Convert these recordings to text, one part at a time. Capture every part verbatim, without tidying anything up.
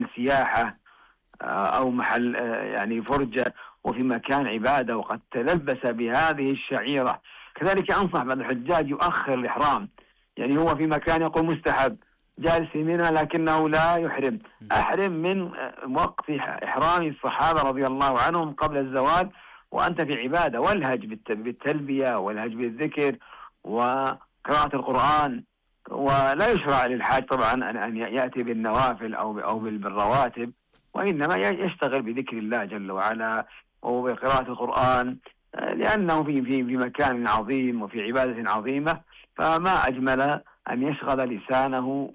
سياحة أو محل يعني فرجة، وفي مكان عبادة وقد تلبس بهذه الشعيرة. كذلك أنصح بعض الحجاج يؤخر الإحرام، يعني هو في مكان يقول مستحب جالس في منى لكنه لا يحرم. أحرم من وقت إحرام الصحابة رضي الله عنهم قبل الزوال وأنت في عبادة، والهج بالتلبية والهج بالذكر وقراءة القرآن. ولا يشرع للحاج طبعا أن يأتي بالنوافل أو أو بالرواتب، وإنما يشتغل بذكر الله جل وعلا وبقراءة القرآن، لأنه في في في مكان عظيم وفي عبادة عظيمة. فما أجمل أن يشغل لسانه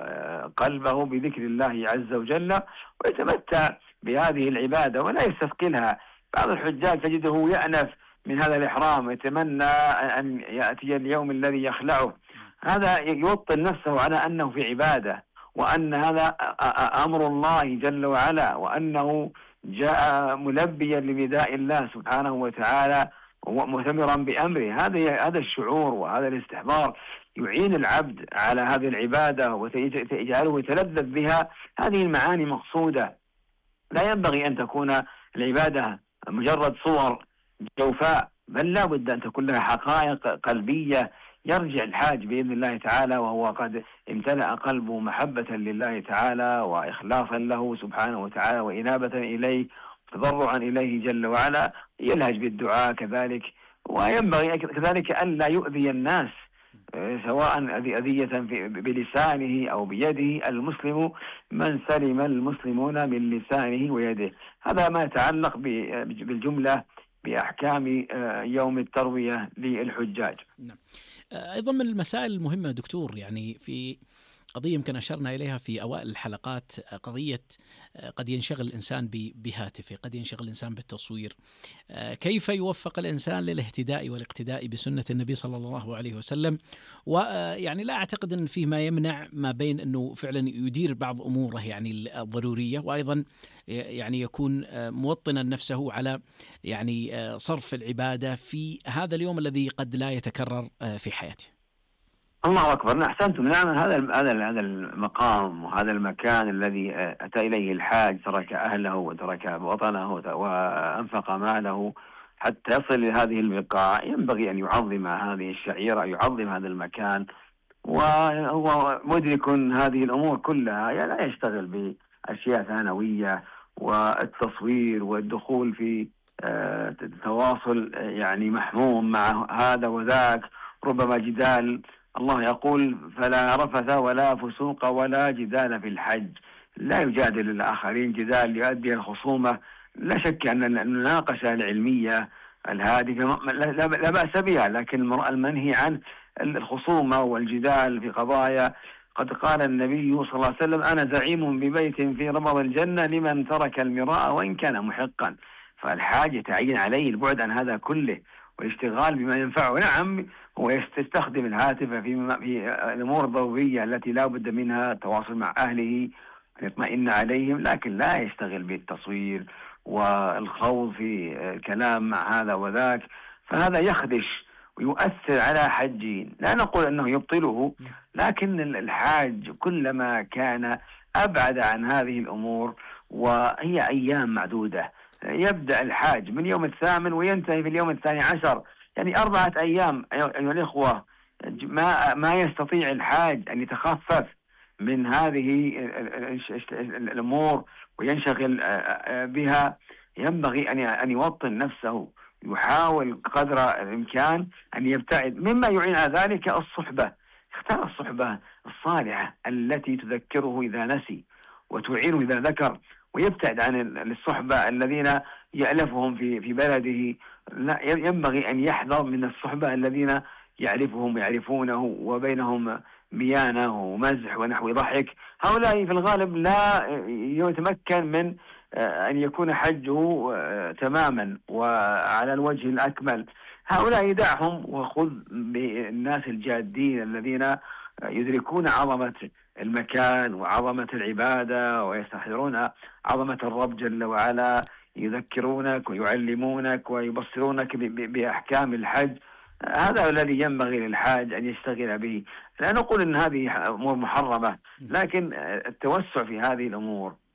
وقلبه بذكر الله عز وجل ويتمتع بهذه العبادة ولا يستثقلها. بعض الحجاج تجده يأنف من هذا الإحرام ويتمنى أن يأتي اليوم الذي يخلعه. هذا يوطن نفسه على أنه في عبادة، وأن هذا أمر الله جل وعلا، وأنه جاء ملبيا لنداء الله سبحانه وتعالى ومؤتمرا بأمره. هذا هذا الشعور وهذا الاستحضار يعين العبد على هذه العبادة وتجعله يتلذذ بها. هذه المعاني مقصودة. لا ينبغي أن تكون العبادة مجرد صور جوفاء، بل لا بد أن تكون لها حقائق قلبية يرجع الحاج بإذن الله تعالى وهو قد امتلأ قلبه محبة لله تعالى وإخلاصا له سبحانه وتعالى وإنابة إليه تضرعا إليه جل وعلا، يلهج بالدعاء كذلك. وينبغي كذلك أن لا يؤذي الناس، سواء أذية بلسانه أو بيده. المسلم من سلم المسلمون من لسانه ويده. هذا ما يتعلق بالجملة بأحكام يوم التروية للحجاج. نعم. أيضا من المسائل المهمة دكتور، يعني في قضية يمكن أشرنا إليها في أوائل الحلقات، قضية قد ينشغل الإنسان بهاتفه، قد ينشغل الإنسان بالتصوير. كيف يوفق الإنسان للاهتداء والاقتداء بسنة النبي صلى الله عليه وسلم؟ ويعني لا أعتقد أن فيه ما يمنع ما بين أنه فعلا يدير بعض أموره يعني الضرورية، وأيضا يعني يكون موطنا نفسه على يعني صرف العبادة في هذا اليوم الذي قد لا يتكرر في حياته. الله أكبر. أحسنتم. نعم، هذا هذا هذا المقام وهذا المكان الذي أتى إليه الحاج، ترك أهله وترك وطنه وأنفق ماله حتى يصل لهذه البقاع، ينبغي أن يعظم هذه الشعيرة، يعظم هذا المكان، وهو مدرك هذه الأمور كلها. يعني لا يشتغل بأشياء ثانوية والتصوير والدخول في تواصل يعني محموم مع هذا وذاك، ربما جدال. الله يقول: فلا رفث ولا فسوق ولا جدال في الحج. لا يجادل الآخرين جدال يؤدي الخصومة. لا شك أن المناقشة العلمية الهادفة لا بأس بها، لكن المنهي عن الخصومة والجدال في قضايا. قد قال النبي صلى الله عليه وسلم: أنا زعيم ببيت في ربض الجنة لمن ترك المراء وإن كان محقا. فالحاج يتعين عليه البعد عن هذا كله والاشتغال بما ينفعه. نعم، هو يستخدم الهاتف في في الأمور الضرورية التي لا بد منها، التواصل مع أهله، أن يطمئن عليهم، لكن لا يشتغل بالتصوير والخوض في الكلام مع هذا وذاك. فهذا يخدش ويؤثر على حجين. لا نقول أنه يبطله، لكن الحاج كلما كان أبعد عن هذه الأمور، وهي أيام معدودة. يبدأ الحاج من يوم الثامن وينتهي في اليوم الثاني عشر، يعني أربعة أيام أيها الإخوة. ما ما يستطيع الحاج أن يتخفف من هذه الأمور وينشغل بها. ينبغي أن أن يوطن نفسه، يحاول قدر الإمكان أن يبتعد. مما يعين على ذلك الصحبة. اختار الصحبة الصالحة التي تذكره إذا نسي وتعينه إذا ذكر، ويبتعد عن الصحبة الذين يألفهم في في بلده. لا، ينبغي أن يحذر من الصحبة الذين يعرفهم ويعرفونه وبينهم ميانة ومزح ونحو ضحك. هؤلاء في الغالب لا يتمكن من أن يكون حجه تماما وعلى الوجه الأكمل. هؤلاء يدعهم وخذ بالناس الجادين الذين يدركون عظمة المكان وعظمة العبادة ويستحضرون عظمة الرب جل وعلا، يذكرونك ويعلمونك ويبصرونك بأحكام الحج. هذا الذي ينبغي للحاج أن يشتغل به. لا نقول أن هذه أمور محرمة، لكن التوسع في هذه الأمور